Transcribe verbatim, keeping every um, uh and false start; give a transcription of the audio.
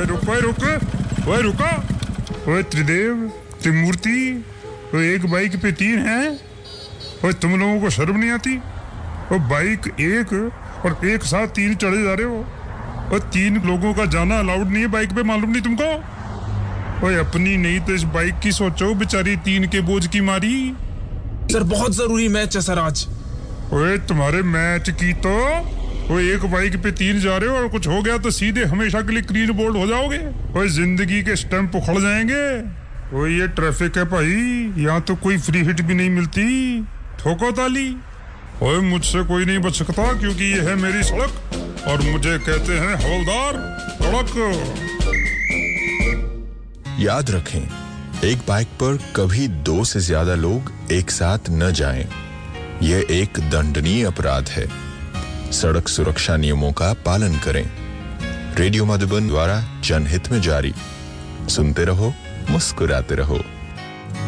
रुक ओए रुक ओए रुका ओए त्रिदेव त्रिमूर्ति ओए एक बाइक पे तीन हैं ओए तुम लोगों को शर्म नहीं आती ओ बाइक एक और एक साथ तीन चढ़े जा रहे हो और तीन लोगों का जाना अलाउड नहीं है बाइक पे मालूम नहीं तुमको ओए अपनी नहीं तो इस बाइक की सोचो बेचारी तीन के बोझ की मारी सर बहुत जरूरी मैच है सर आज ओए तुम्हारे मैच की तो ओए एक बाइक पे तीन जा रहे हो और कुछ हो गया तो सीधे हमेशा के लिए क्लीन बोल्ड हो जाओगे ओए जिंदगी के स्टैंप उखड़ जाएंगे ओए ये ट्रैफिक है भाई यहाँ तो कोई फ्री हिट भी नहीं मिलती ठोको ताली ओए मुझसे कोई नहीं बच सकता क्योंकि ये है मेरी सड़क और मुझे कहते हैं हवलदार सड़क याद रखें एक बाइक पर कभी दो से ज्यादा लोग एक साथ न जाएं। यह एक दंडनीय अपराध है सड़क सुरक्षा नियमों का पालन करें रेडियो मधुबन द्वारा जनहित में जारी सुनते रहो मुस्कुराते रहो।